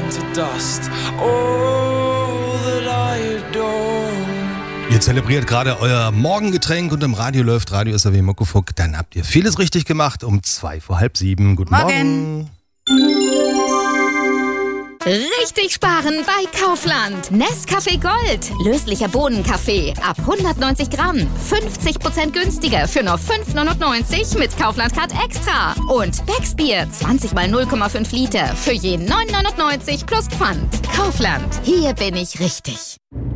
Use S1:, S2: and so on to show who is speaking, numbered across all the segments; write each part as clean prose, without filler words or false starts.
S1: to dust. All that I adore.
S2: Ihr zelebriert gerade euer Morgengetränk und im Radio läuft Radio SAW Muckefuck. Dann habt ihr vieles richtig gemacht um 6:45. Guten Morgen.
S3: Richtig sparen bei Kaufland. Nescafé Gold. Löslicher Bohnenkaffee. Ab 190 Gramm. 50% günstiger für nur 5,99 mit Kaufland-Card Extra. Und Becksbier. 20 mal 0,5 Liter. Für jeden 9,99 plus Pfand. Kaufland. Hier bin ich richtig.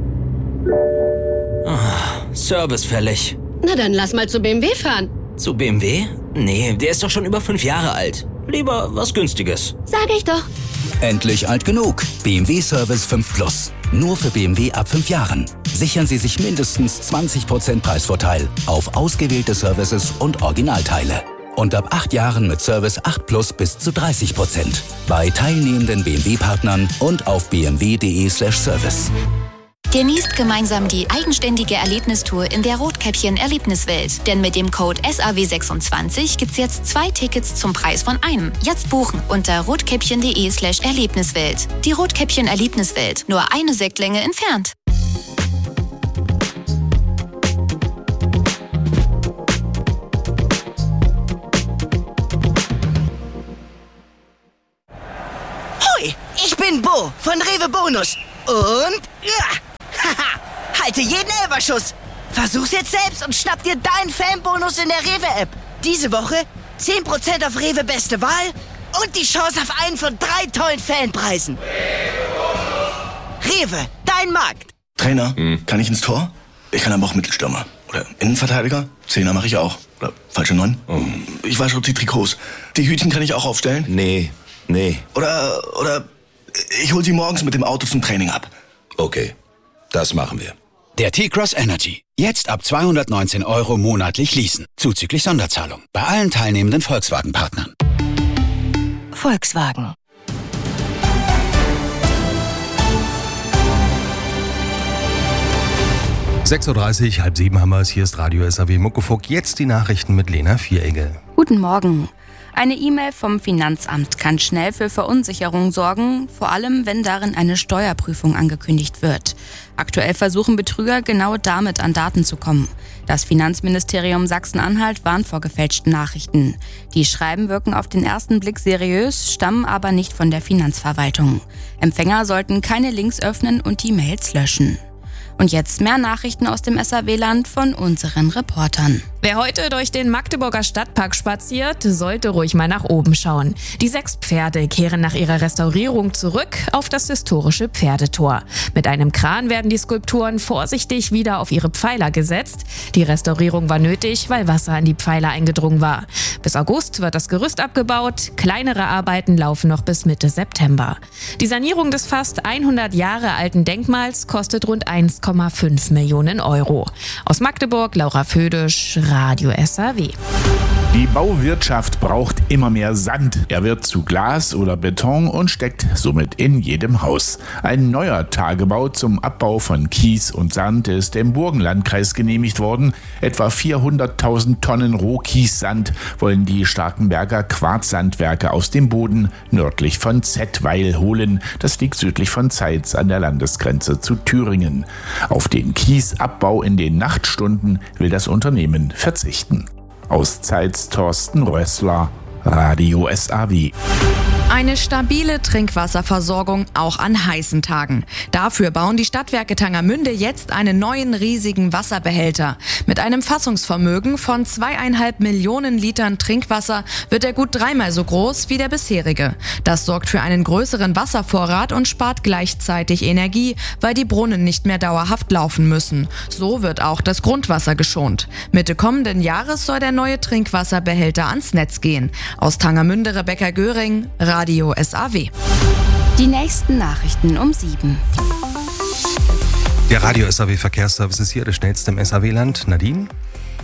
S4: Service fällig.
S5: Na dann lass mal zu BMW fahren.
S4: Zu BMW? Nee, der ist doch schon über 5 Jahre alt. Lieber was Günstiges.
S5: Sag ich doch.
S6: Endlich alt genug. BMW Service 5 Plus. Nur für BMW ab 5 Jahren. Sichern Sie sich mindestens 20% Preisvorteil auf ausgewählte Services und Originalteile. Und ab 8 Jahren mit Service 8 Plus bis zu 30%. Bei teilnehmenden BMW-Partnern und auf bmw.de/service.
S7: Genießt gemeinsam die eigenständige Erlebnistour in der Rotkäppchen Erlebniswelt. Denn mit dem Code SAW26 gibt's jetzt 2 Tickets zum Preis von einem. Jetzt buchen unter rotkäppchen.de/Erlebniswelt. Die Rotkäppchen Erlebniswelt, nur eine Sektlänge entfernt.
S8: Hoi, ich bin Bo von Rewe Bonus. Und haha, halte jeden Elferschuss. Versuch's jetzt selbst und schnapp dir deinen Fanbonus in der Rewe-App. Diese Woche 10% auf Rewe Beste Wahl und die Chance auf einen von 3 tollen Fanpreisen. Rewe, dein Markt.
S9: Trainer, kann ich ins Tor? Ich kann aber auch Mittelstürmer. Oder Innenverteidiger? Zehner mache ich auch. Oder falsche 9? Ich wasche die Trikots. Die Hütchen kann ich auch aufstellen?
S10: Nee.
S9: Oder ich hol sie morgens mit dem Auto zum Training ab.
S10: Okay, das machen wir.
S6: Der T-Cross Energy. Jetzt ab 219 € monatlich leasen. Zuzüglich Sonderzahlung. Bei allen teilnehmenden Volkswagen-Partnern.
S7: Volkswagen.
S2: Uhr, 6:30 haben wir es. Hier ist Radio SAW Muckefuck. Jetzt die Nachrichten mit Lena Vieregge.
S11: Guten Morgen. Eine E-Mail vom Finanzamt kann schnell für Verunsicherung sorgen, vor allem wenn darin eine Steuerprüfung angekündigt wird. Aktuell versuchen Betrüger genau damit an Daten zu kommen. Das Finanzministerium Sachsen-Anhalt warnt vor gefälschten Nachrichten. Die Schreiben wirken auf den ersten Blick seriös, stammen aber nicht von der Finanzverwaltung. Empfänger sollten keine Links öffnen und die Mails löschen. Und jetzt mehr Nachrichten aus dem SAW-Land von unseren Reportern.
S12: Wer heute durch den Magdeburger Stadtpark spaziert, sollte ruhig mal nach oben schauen. Die 6 Pferde kehren nach ihrer Restaurierung zurück auf das historische Pferdetor. Mit einem Kran werden die Skulpturen vorsichtig wieder auf ihre Pfeiler gesetzt. Die Restaurierung war nötig, weil Wasser in die Pfeiler eingedrungen war. Bis August wird das Gerüst abgebaut. Kleinere Arbeiten laufen noch bis Mitte September. Die Sanierung des fast 100 Jahre alten Denkmals kostet rund 1,5 Millionen €. Aus Magdeburg, Laura Födisch, Radio SAW.
S13: Die Bauwirtschaft braucht immer mehr Sand. Er wird zu Glas oder Beton und steckt somit in jedem Haus. Ein neuer Tagebau zum Abbau von Kies und Sand ist im Burgenlandkreis genehmigt worden. Etwa 400.000 Tonnen Rohkiessand wollen die Starkenberger Quarzsandwerke aus dem Boden nördlich von Zettweil holen. Das liegt südlich von Zeitz an der Landesgrenze zu Thüringen. Auf den Kiesabbau in den Nachtstunden will das Unternehmen verzichten. Aus Zeitz Thorsten Rössler, Radio SAW.
S14: Eine stabile Trinkwasserversorgung auch an heißen Tagen. Dafür bauen die Stadtwerke Tangermünde jetzt einen neuen riesigen Wasserbehälter. Mit einem Fassungsvermögen von 2,5 Millionen Litern Trinkwasser wird er gut 3-mal so groß wie der bisherige. Das sorgt für einen größeren Wasservorrat und spart gleichzeitig Energie, weil die Brunnen nicht mehr dauerhaft laufen müssen. So wird auch das Grundwasser geschont. Mitte kommenden Jahres soll der neue Trinkwasserbehälter ans Netz gehen. Aus Tangermünde Rebecca Göring, Radio SAW.
S11: Die nächsten Nachrichten um 7.
S2: Der Radio SAW Verkehrsservice ist hier, der schnellste im SAW-Land. Nadine?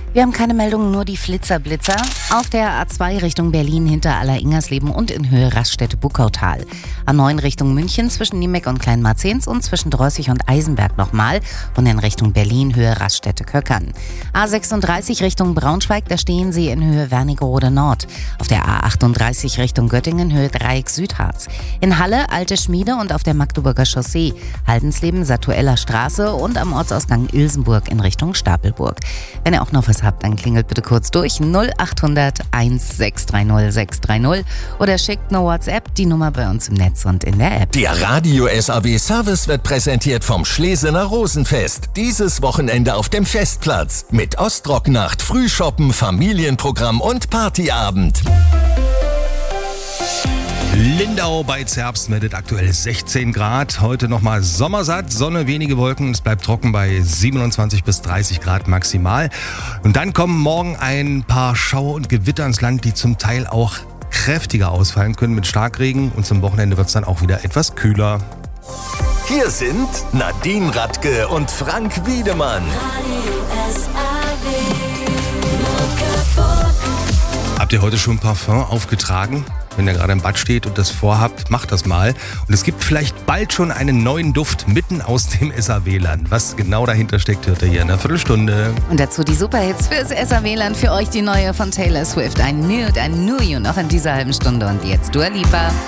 S15: Wir haben keine Meldungen, nur die Flitzer-Blitzer. Auf der A2 Richtung Berlin hinter Aller-Ingersleben und in Höhe Raststätte-Buckautal. A9 Richtung München zwischen Niemeck und Kleinmarzens und zwischen Drößig und Eisenberg nochmal. Und in Richtung Berlin Höhe Raststätte-Köckern. A36 Richtung Braunschweig, da stehen Sie in Höhe Wernigerode Nord. Auf der A38 Richtung Göttingen Höhe Dreieck Südharz. In Halle Alte Schmiede und auf der Magdeburger Chaussee. Haldensleben Satueller Straße und am Ortsausgang Ilsenburg in Richtung Stapelburg. Wenn ihr auch noch was habt, dann klingelt bitte kurz durch 0800 1630 630 oder schickt eine WhatsApp, die Nummer bei uns im Netz und in der App.
S16: Der Radio SAW Service wird präsentiert vom Schlesener Rosenfest. Dieses Wochenende auf dem Festplatz mit Ostrocknacht, Frühshoppen, Familienprogramm und Partyabend.
S2: Lindau bei Zerbst meldet aktuell 16 Grad. Heute nochmal sommersatt, Sonne, wenige Wolken. Es bleibt trocken bei 27 bis 30 Grad maximal. Und dann kommen morgen ein paar Schauer und Gewitter ins Land, die zum Teil auch kräftiger ausfallen können mit Starkregen. Und zum Wochenende wird es dann auch wieder etwas kühler.
S16: Hier sind Nadine Radke und Frank Wiedemann.
S2: Habt ihr heute schon Parfum aufgetragen? Wenn ihr gerade im Bad steht und das vorhabt, macht das mal. Und es gibt vielleicht bald schon einen neuen Duft mitten aus dem SAW-Land. Was genau dahinter steckt, hört ihr hier in einer Viertelstunde.
S15: Und dazu die Superhits fürs SAW-Land. Für euch die neue von Taylor Swift. I Knew You noch in dieser halben Stunde. Und jetzt Dua Lipa.